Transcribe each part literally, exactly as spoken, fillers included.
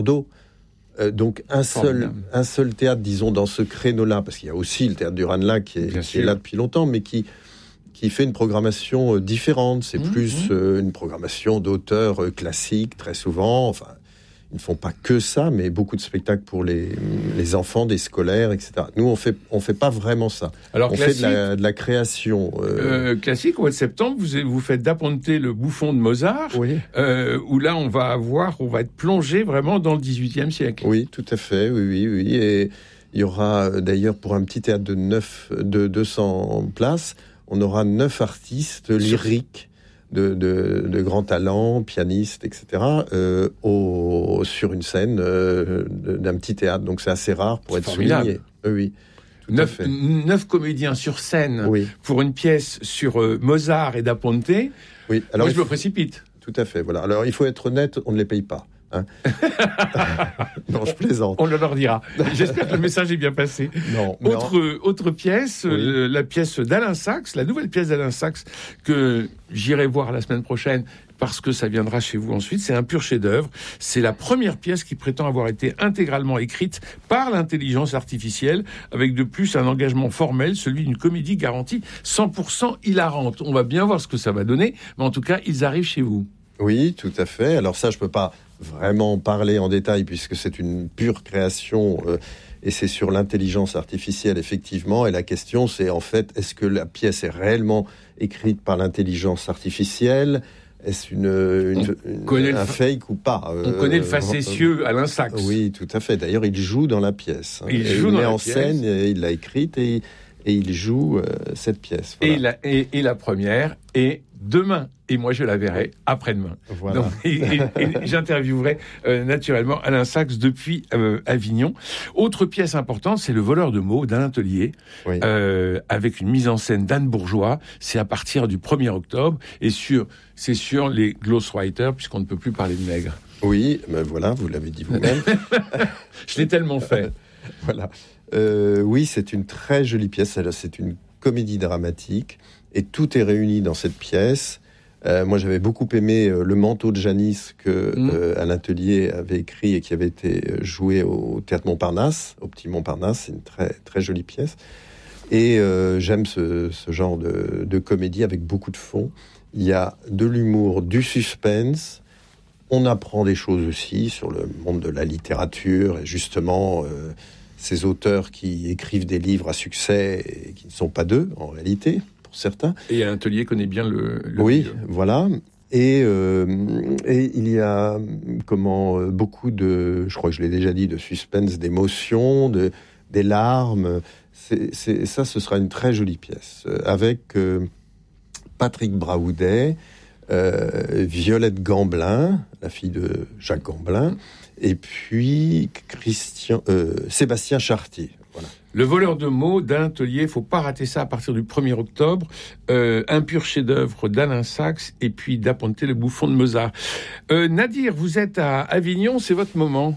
Bordeaux. Euh, donc un seul, un seul théâtre, disons, dans ce créneau-là, parce qu'il y a aussi le théâtre du Ranelagh qui, est, qui est là depuis longtemps, mais qui, qui fait une programmation euh, différente. C'est mmh, plus mmh. Euh, une programmation d'auteurs euh, classiques, très souvent. Enfin, ils ne font pas que ça, mais beaucoup de spectacles pour les, les enfants, des scolaires, et cetera. Nous, on fait, on fait pas vraiment ça. Alors, on fait de la, de la création. Euh... Euh, classique, au mois de septembre, vous, vous faites Da Ponte le Bouffon de Mozart, oui. euh, où là, on va avoir, on va être plongé vraiment dans le dix-huitième siècle. Oui, tout à fait, oui, oui, oui. Et il y aura, d'ailleurs, pour un petit théâtre de, neuf, de deux cents places, on aura neuf artistes lyriques. De, de, de grands talents, pianistes, et cetera, euh, au, sur une scène euh, d'un petit théâtre. Donc c'est assez rare pour c'est être formidable. souligné. Euh, oui, tout neuf, à fait. neuf comédiens sur scène oui. pour une pièce sur euh, Mozart et Da Ponte. Oui. Alors, moi, je me faut... précipite. Tout à fait. Voilà. Alors il faut être honnête, on ne les paye pas. Hein. Non, je plaisante. On le leur dira. J'espère que le message est bien passé. Non, autre, non. autre pièce, oui. le, la pièce d'Alain Sachs, la nouvelle pièce d'Alain Sachs que j'irai voir la semaine prochaine parce que ça viendra chez vous ensuite. C'est un pur chef-d'œuvre. C'est la première pièce qui prétend avoir été intégralement écrite par l'intelligence artificielle, avec de plus un engagement formel, celui d'une comédie garantie cent pour cent hilarante. On va bien voir ce que ça va donner, mais en tout cas, ils arrivent chez vous. Oui, tout à fait. Alors ça, je peux pas vraiment parler en détail puisque c'est une pure création euh, et c'est sur l'intelligence artificielle effectivement. Et la question, c'est en fait, est-ce que la pièce est réellement écrite par l'intelligence artificielle ? Est-ce une, une, une un fake ou pas ? On euh, connaît le facétieux euh, Alain Sachs. Oui, tout à fait. D'ailleurs, il joue dans la pièce. Hein. Il et joue il dans met la en pièce. scène, et il l'a écrite et, et il joue euh, cette pièce. Voilà. Et, la, et, et la première est demain. Et moi, je la verrai après-demain. Voilà. Donc, et, et, et j'interviewerai euh, naturellement Alain Sachs depuis euh, Avignon. Autre pièce importante, c'est Le voleur de mots d'Alain Tellier, oui. euh, avec une mise en scène d'Anne Bourgeois. C'est à partir du premier octobre. Et sur, c'est sur les Ghostwriters, puisqu'on ne peut plus parler de nègres. Oui, ben voilà, vous l'avez dit vous-même. Je l'ai tellement fait. Voilà. Euh, oui, c'est une très jolie pièce. C'est une comédie dramatique. Et tout est réuni dans cette pièce. Euh, moi, j'avais beaucoup aimé euh, Le manteau de Janice que mmh. euh, Alain Tellier avait écrit et qui avait été joué au Théâtre Montparnasse, au Petit Montparnasse. C'est une très, très jolie pièce. Et euh, j'aime ce, ce genre de, de comédie avec beaucoup de fond. Il y a de l'humour, du suspense. On apprend des choses aussi sur le monde de la littérature et justement euh, ces auteurs qui écrivent des livres à succès et qui ne sont pas d'eux, en réalité. Certains. Et Alain Tellier connaît bien le... le oui, milieu. Voilà. Et, euh, et il y a comment, beaucoup de, je crois que je l'ai déjà dit, de suspense, d'émotion, de, des larmes. C'est, c'est, ça, ce sera une très jolie pièce. Avec euh, Patrick Braoudet, euh, Violette Gamblin, la fille de Jacques Gamblin, et puis Christian, euh, Sébastien Chartier. Voilà. Le voleur de mots d'Alain Tellier, faut pas rater ça à partir du premier octobre. Euh, un pur chef-d'œuvre d'Alain Sachs et puis Da Ponte le Bouffon de Mozart. Euh, Nadir, vous êtes à Avignon, c'est votre moment.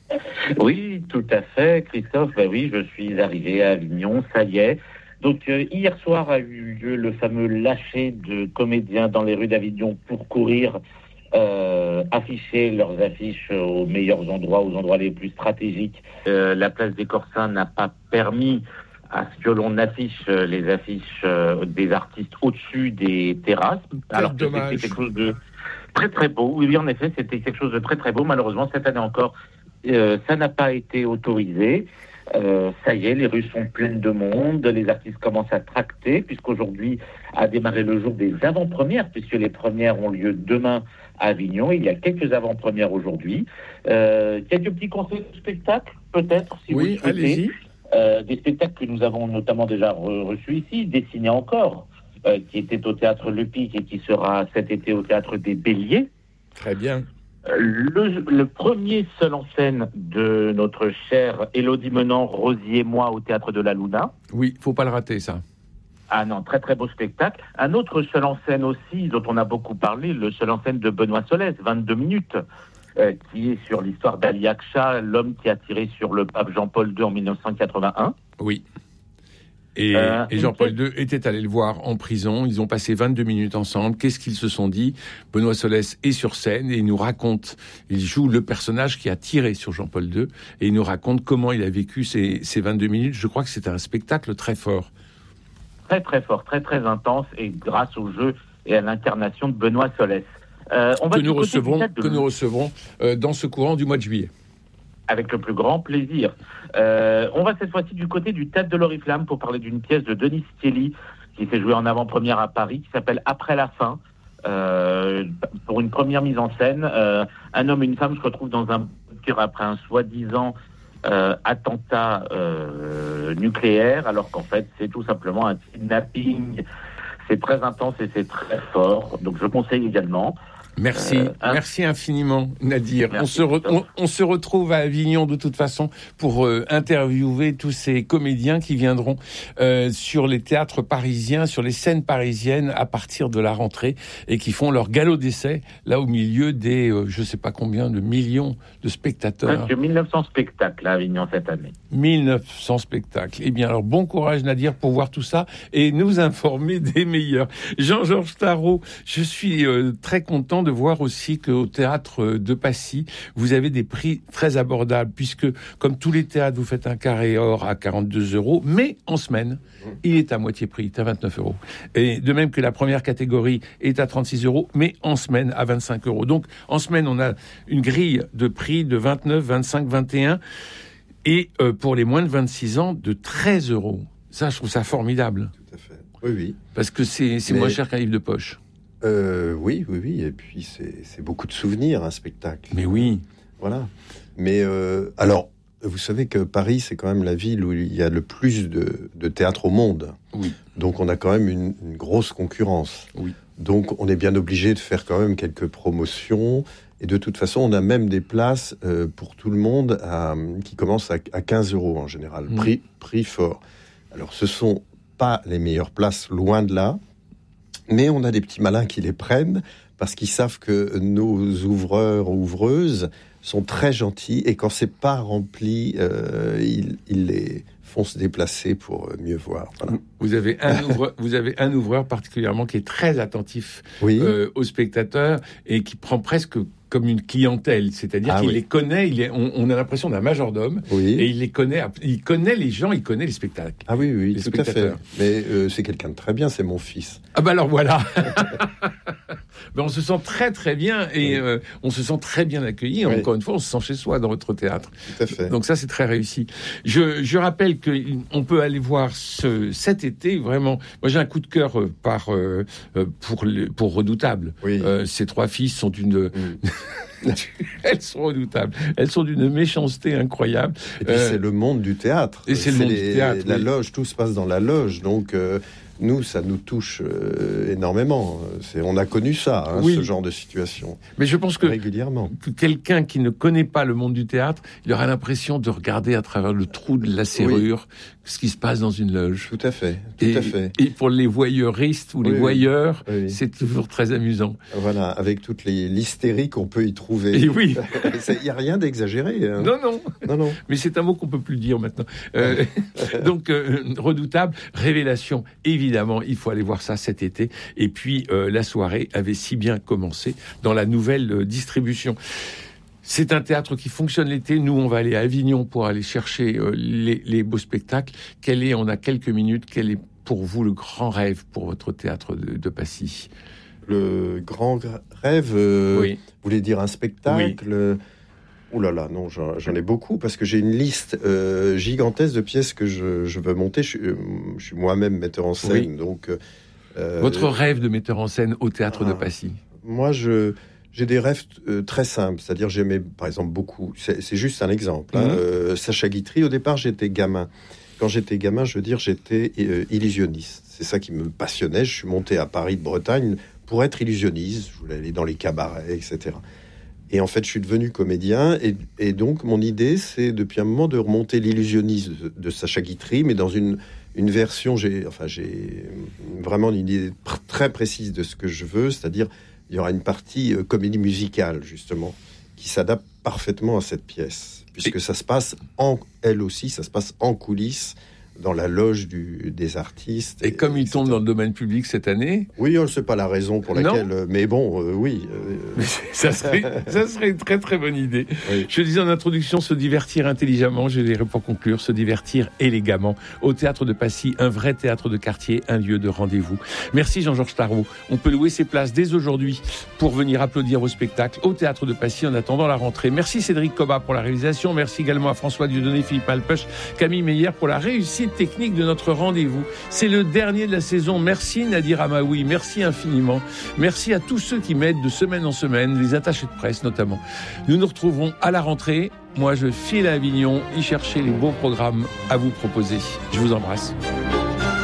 Oui, tout à fait, Christophe. Ben oui, je suis arrivé à Avignon, ça y est. Donc euh, hier soir a eu lieu le fameux lâcher de comédiens dans les rues d'Avignon pour courir. Euh, afficher leurs affiches aux meilleurs endroits, aux endroits les plus stratégiques. Euh, la place des Corsins n'a pas permis à ce que l'on affiche les affiches euh, des artistes au-dessus des terrasses. Quel alors que dommage. c'était quelque chose de très très beau. Oui, oui, en effet, c'était quelque chose de très très beau. Malheureusement, cette année encore, euh, ça n'a pas été autorisé. Euh, ça y est, les rues sont pleines de monde, les artistes commencent à tracter, puisqu'aujourd'hui a démarré le jour des avant-premières, puisque les premières ont lieu demain à Avignon. Il y a quelques avant-premières aujourd'hui. Euh, quelques petits conseils de spectacle, peut-être, si oui, vous le souhaitez. Allez-y. Euh, des spectacles que nous avons notamment déjà re- reçus ici, Dessiné encore, euh, qui était au Théâtre Le Pic et qui sera cet été au Théâtre des Béliers. Très bien. Le, le premier seul en scène de notre chère Élodie Menant, Rosie et moi au Théâtre de la Luna. Oui, faut pas le rater, ça. Ah non, très très beau spectacle. Un autre seul en scène aussi, dont on a beaucoup parlé, le seul en scène de Benoît Solès, vingt-deux minutes, euh, qui est sur l'histoire d'Ali Akcha, l'homme qui a tiré sur le pape Jean-Paul deux en dix-neuf cent quatre-vingt-un. Oui. Et, euh, et Jean-Paul deux était allé le voir en prison. Ils ont passé vingt-deux minutes ensemble. Qu'est-ce qu'ils se sont dit? Benoît Solès est sur scène et il nous raconte, il joue le personnage qui a tiré sur Jean-Paul deux et il nous raconte comment il a vécu ces, ces vingt-deux minutes. Je crois que c'était un spectacle très fort. Très très fort, très très intense et grâce au jeu et à l'incarnation de Benoît Solès. Euh, on va que, nous recevrons, de... que nous recevrons euh, dans ce courant du mois de juillet. Avec le plus grand plaisir. Euh, on va cette fois-ci du côté du Théâtre de l'Oriflamme pour parler d'une pièce de Denis Stiely qui s'est jouée en avant-première à Paris, qui s'appelle Après la fin. Euh, pour une première mise en scène, euh, un homme et une femme se retrouvent dans un bunker après un soi-disant euh, attentat euh, nucléaire, alors qu'en fait c'est tout simplement un kidnapping. C'est très intense et c'est très fort, donc je conseille également. Merci, euh, hein merci infiniment Nadir. Merci, on, se re, on, on se retrouve à Avignon de toute façon pour euh, interviewer tous ces comédiens qui viendront euh, sur les théâtres parisiens, sur les scènes parisiennes à partir de la rentrée et qui font leur galop d'essai là au milieu des euh, je sais pas combien de millions de spectateurs. Presque mille neuf cents spectacles à Avignon cette année. mille neuf cents spectacles. Eh bien alors bon courage Nadir pour voir tout ça et nous informer des meilleurs. Jean-Georges Tarot, je suis euh, très content de voir aussi qu'au théâtre de Passy, vous avez des prix très abordables, puisque, comme tous les théâtres, vous faites un carré or à quarante-deux euros, mais en semaine, il est à moitié prix, il est à vingt-neuf euros. Et de même que la première catégorie est à trente-six euros, mais en semaine à vingt-cinq euros. Donc, en semaine, on a une grille de prix de vingt-neuf, vingt-cinq, vingt et un, et euh, pour les moins de vingt-six ans, de treize euros. Ça, je trouve ça formidable. Tout à fait. Oui, oui. Parce que c'est, c'est mais... moins cher qu'un livre de poche. Euh, oui, oui, oui. Et puis, c'est, c'est beaucoup de souvenirs, un spectacle. Mais oui. Voilà. Mais euh, alors, vous savez que Paris, c'est quand même la ville où il y a le plus de, de théâtre au monde. Oui. Donc, on a quand même une, une grosse concurrence. Oui. Donc, on est bien obligé de faire quand même quelques promotions. Et de toute façon, on a même des places euh, pour tout le monde à, qui commencent à, à quinze euros en général. Mmh. Prix, prix fort. Alors, ce sont pas les meilleures places, loin de là. Mais on a des petits malins qui les prennent parce qu'ils savent que nos ouvreurs ou ouvreuses sont très gentils et quand c'est pas rempli, euh, ils, ils les font se déplacer pour mieux voir. Voilà. Vous avez un ouvreur, vous avez un ouvreur particulièrement qui est très attentif oui. euh, aux spectateurs et qui prend presque comme une clientèle, c'est-à-dire ah, qu'il oui. les connaît. Il est, on, on a l'impression d'un majordome oui. et il les connaît. Il connaît les gens, il connaît les spectacles. Ah oui, oui, les tout à fait. Mais euh, c'est quelqu'un de très bien, c'est mon fils. Ah ben alors voilà. Ben on se sent très très bien et oui. euh, on se sent très bien accueilli. Oui. Encore une fois, on se sent chez soi dans votre théâtre. Tout à fait. Donc ça, c'est très réussi. Je, je rappelle qu'on peut aller voir ce, cet été, vraiment. Moi, j'ai un coup de cœur euh, par, euh, pour, le, pour Redoutable. Oui. Euh, ces trois filles sont une... Mm. Elles sont redoutables. Elles sont d'une méchanceté incroyable. Et puis euh, c'est le monde du théâtre. Et c'est, c'est le monde les, du théâtre. La oui. loge, tout se passe dans la loge. Donc... Euh, nous, ça nous touche euh, énormément. C'est, on a connu ça, hein, oui. ce genre de situation. Mais je pense que, régulièrement. que quelqu'un qui ne connaît pas le monde du théâtre, il aura l'impression de regarder à travers le trou de la serrure oui. ce qui se passe dans une loge. Tout à fait, tout et, à fait. Et pour les voyeuristes ou les oui, voyeurs, oui. c'est toujours très amusant. Voilà, avec toute les, l'hystérie qu'on peut y trouver. Et oui. Il n'y a rien d'exagéré. Hein. Non, non, non, non. Mais c'est un mot qu'on ne peut plus dire maintenant. Euh, donc, euh, Redoutable, révélation, évidemment. Évidemment, il faut aller voir ça cet été. Et puis, euh, la soirée avait si bien commencé dans la nouvelle euh, distribution. C'est un théâtre qui fonctionne l'été. Nous, on va aller à Avignon pour aller chercher euh, les, les beaux spectacles. Quel est, on a quelques minutes, quel est pour vous le grand rêve pour votre théâtre de, de Passy ? Le grand rêve, euh, oui. vous voulez dire un spectacle oui. Ouh là là, non, j'en, j'en ai beaucoup parce que j'ai une liste euh, gigantesque de pièces que je, je veux monter. Je suis, euh, je suis moi-même metteur en scène, oui. donc. Euh, Votre rêve de metteur en scène au théâtre ah, de Passy ? Moi, je j'ai des rêves euh, très simples, c'est-à-dire j'aimais, par exemple, beaucoup. C'est, c'est juste un exemple. Hein, mm-hmm. euh, Sacha Guitry. Au départ, j'étais gamin. Quand j'étais gamin, je veux dire, j'étais euh, illusionniste. C'est ça qui me passionnait. Je suis monté à Paris de Bretagne pour être illusionniste. Je voulais aller dans les cabarets, et cetera. Et en fait, je suis devenu comédien. Et, et donc, mon idée, c'est depuis un moment de remonter l'illusionnisme de, de Sacha Guitry, mais dans une, une version, j'ai, enfin, j'ai vraiment une idée pr- très précise de ce que je veux. C'est-à-dire, il y aura une partie euh, comédie musicale, justement, qui s'adapte parfaitement à cette pièce. Puisque et... ça se passe, en, elle aussi, ça se passe en coulisses dans la loge du, des artistes. Et, et comme il tombe dans le domaine public cette année... Oui, on ne sait pas la raison pour laquelle... Non. Mais bon, euh, oui. Euh... Mais ça, serait, ça serait une très très bonne idée. Oui. Je disais en introduction, se divertir intelligemment, je dirais pour conclure, se divertir élégamment. Au Théâtre de Passy, un vrai théâtre de quartier, un lieu de rendez-vous. Merci Jean-Georges Tarrou. On peut louer ses places dès aujourd'hui pour venir applaudir vos spectacles au Théâtre de Passy en attendant la rentrée. Merci Cédric Cobat pour la réalisation. Merci également à François Dieudonné, Philippe Alpech, Camille Meyer pour la réussite technique de notre rendez-vous. C'est le dernier de la saison. Merci Nadir Amaoui. Merci infiniment. Merci à tous ceux qui m'aident de semaine en semaine, les attachés de presse notamment. Nous nous retrouverons à la rentrée. Moi, je file à Avignon y chercher les beaux programmes à vous proposer. Je vous embrasse.